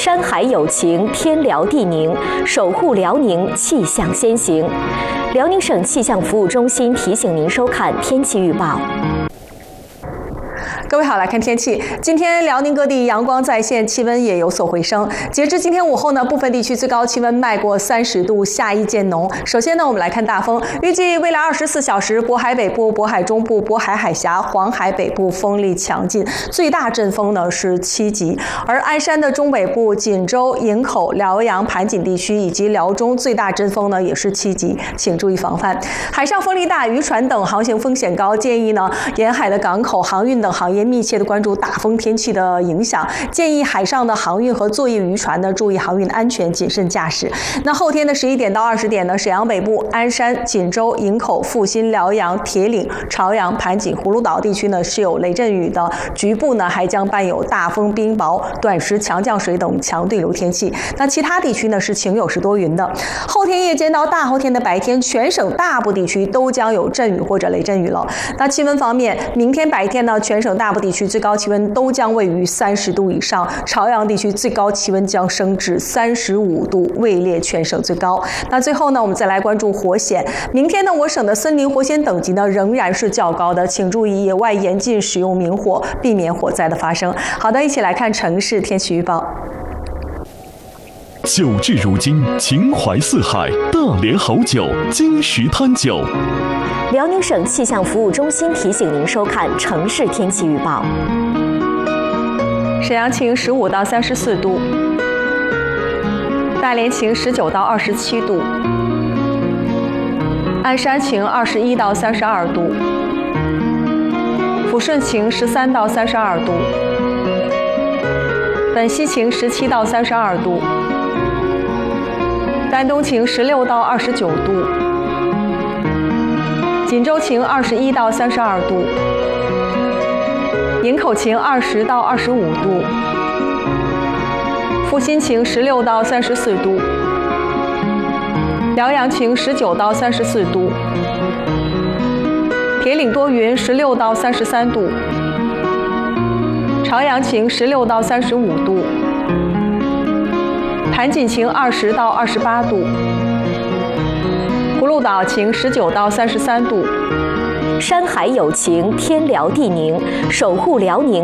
山海有情，天辽地宁，守护辽宁气象先行。辽宁省气象服务中心提醒您收看天气预报。 各位好，来看天气。今天辽宁各地阳光再现，气温也有所回升。截至今天午后呢，部分地区最高气温迈过30度，夏意渐浓。首先呢，我们来看大风。预计未来24小时，渤海北部、渤海中部、渤海海峡、黄海北部风力强劲，最大阵风呢是7级。而鞍山的中北部、锦州、营口、辽阳、盘锦地区以及辽中最大阵风呢也是7级，请注意防范。海上风力大，渔船等航行风险高，建议呢沿海的港口、航运等行业密切的关注大风天气的影响，建议海上的航运和作业渔船呢注意航运安全，谨慎驾驶。那后天的11点到20点呢，沈阳北部、鞍山、锦州、营口、阜新、辽阳、铁岭、朝阳、盘锦、葫芦岛地区呢是有雷阵雨的，局部呢还将伴有大风、冰雹、短时强降水等强对流天气。那其他地区呢是晴有时多云的。后天夜间到大后天的白天，全省大部地区都将有阵雨或者雷阵雨了。那气温方面，明天白天呢，全省大部地区最高气温都将位于30度以上，朝阳地区最高气温将升至35度，位列全省最高。那最后呢，我们再来关注火险。明天呢，我省的森林火险等级呢仍然是较高的，请注意野外严禁使用明火，避免火灾的发生。好的，一起来看城市天气预报。 酒至如今，情怀四海，大连好酒，金石滩酒。 辽宁省气象服务中心提醒您收看城市天气预报。 沈阳晴15到34度，大连晴19到27度，鞍山晴21到32度，抚顺晴13到32度，本溪晴17到32度，丹东晴16到29度，锦州晴21到32度，营口晴20到25度，阜新晴16到34度，辽阳晴19到34度，铁岭多云16到33度，朝阳晴16到35度，盘锦晴20到28度，葫芦岛晴19到33度。 山海有情，天辽地宁，守护辽宁